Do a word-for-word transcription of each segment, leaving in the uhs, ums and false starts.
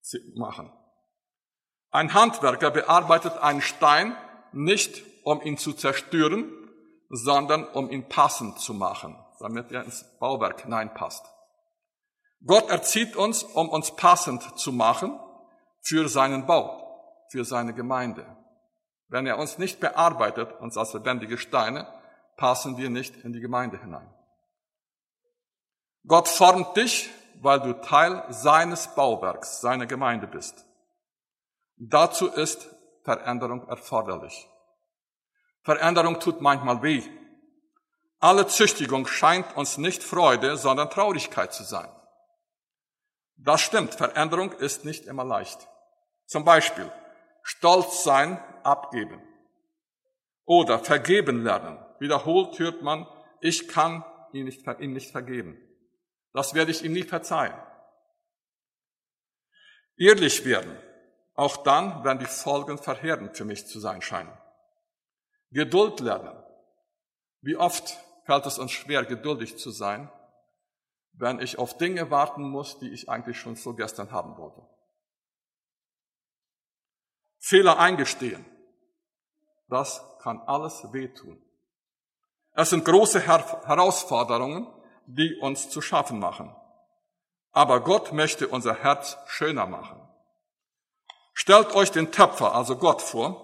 machen. Ein Handwerker bearbeitet einen Stein nicht, um ihn zu zerstören, sondern um ihn passend zu machen, damit er ins Bauwerk hineinpasst. Gott erzieht uns, um uns passend zu machen für seinen Bau, für seine Gemeinde. Wenn er uns nicht bearbeitet, uns als lebendige Steine, passen wir nicht in die Gemeinde hinein. Gott formt dich, weil du Teil seines Bauwerks, seiner Gemeinde bist. Dazu ist Veränderung erforderlich. Veränderung tut manchmal weh. Alle Züchtigung scheint uns nicht Freude, sondern Traurigkeit zu sein. Das stimmt, Veränderung ist nicht immer leicht. Zum Beispiel Stolz sein, abgeben. Oder vergeben lernen. Wiederholt hört man, ich kann ihm nicht, ihm nicht vergeben. Das werde ich ihm nie verzeihen. Ehrlich werden, auch dann, wenn die Folgen verheerend für mich zu sein scheinen. Geduld lernen. Wie oft fällt es uns schwer, geduldig zu sein, wenn ich auf Dinge warten muss, die ich eigentlich schon so gestern haben wollte. Fehler eingestehen. Das kann alles wehtun. Es sind große Her- Herausforderungen, die uns zu schaffen machen. Aber Gott möchte unser Herz schöner machen. Stellt euch den Töpfer, also Gott, vor.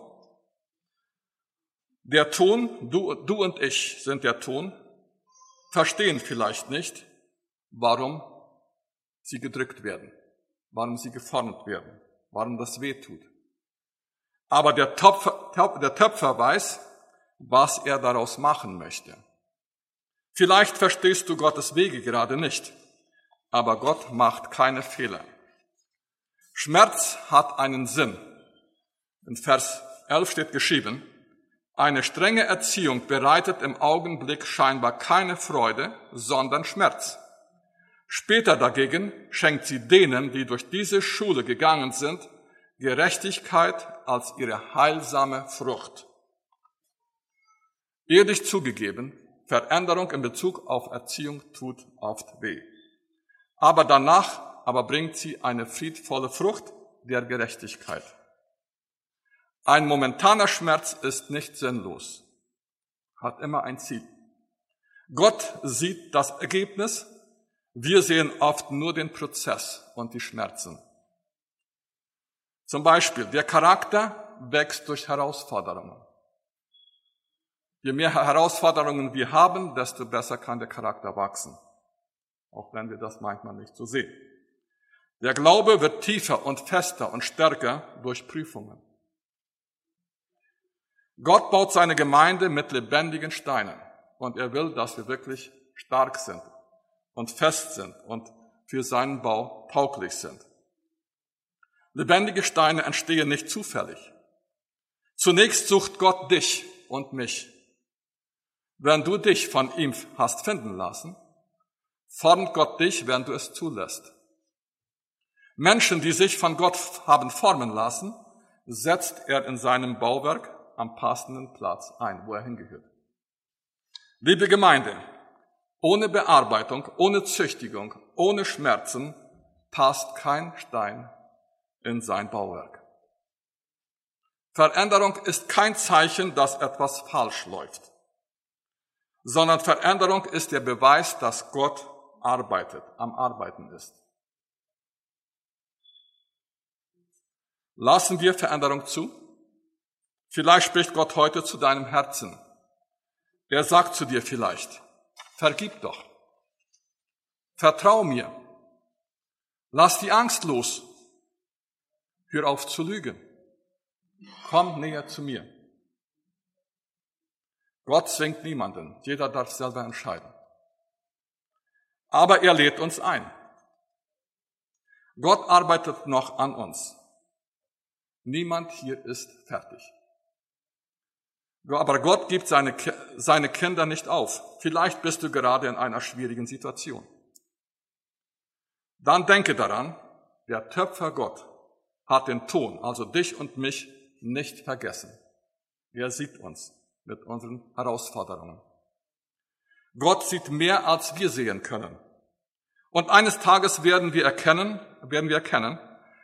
Der Ton, du, du und ich sind der Ton, verstehen vielleicht nicht, warum sie gedrückt werden, warum sie geformt werden, warum das wehtut. Aber der Töpfer, der Töpfer weiß, was er daraus machen möchte. Vielleicht verstehst du Gottes Wege gerade nicht, aber Gott macht keine Fehler. Schmerz hat einen Sinn. In Vers elf steht geschrieben, eine strenge Erziehung bereitet im Augenblick scheinbar keine Freude, sondern Schmerz. Später dagegen schenkt sie denen, die durch diese Schule gegangen sind, Gerechtigkeit als ihre heilsame Frucht. Ehrlich zugegeben, Veränderung in Bezug auf Erziehung tut oft weh. Aber danach aber bringt sie eine friedvolle Frucht der Gerechtigkeit. Ein momentaner Schmerz ist nicht sinnlos, hat immer ein Ziel. Gott sieht das Ergebnis, wir sehen oft nur den Prozess und die Schmerzen. Zum Beispiel, der Charakter wächst durch Herausforderungen. Je mehr Herausforderungen wir haben, desto besser kann der Charakter wachsen. Auch wenn wir das manchmal nicht so sehen. Der Glaube wird tiefer und fester und stärker durch Prüfungen. Gott baut seine Gemeinde mit lebendigen Steinen. Und er will, dass wir wirklich stark sind und fest sind und für seinen Bau tauglich sind. Lebendige Steine entstehen nicht zufällig. Zunächst sucht Gott dich und mich. Wenn du dich von ihm hast finden lassen, formt Gott dich, wenn du es zulässt. Menschen, die sich von Gott haben formen lassen, setzt er in seinem Bauwerk am passenden Platz ein, wo er hingehört. Liebe Gemeinde, ohne Bearbeitung, ohne Züchtigung, ohne Schmerzen passt kein Stein in sein Bauwerk. Veränderung ist kein Zeichen, dass etwas falsch läuft, sondern Veränderung ist der Beweis, dass Gott arbeitet, am Arbeiten ist. Lassen wir Veränderung zu? Vielleicht spricht Gott heute zu deinem Herzen. Er sagt zu dir vielleicht, vergib doch, vertrau mir, lass die Angst los, hör auf zu lügen, komm näher zu mir. Gott zwingt niemanden, jeder darf selber entscheiden. Aber er lädt uns ein. Gott arbeitet noch an uns. Niemand hier ist fertig. Aber Gott gibt seine, seine Kinder nicht auf. Vielleicht bist du gerade in einer schwierigen Situation. Dann denke daran, der Töpfer Gott hat den Ton, also dich und mich, nicht vergessen. Er sieht uns mit unseren Herausforderungen. Gott sieht mehr, als wir sehen können. Und eines Tages werden wir erkennen, werden wir erkennen,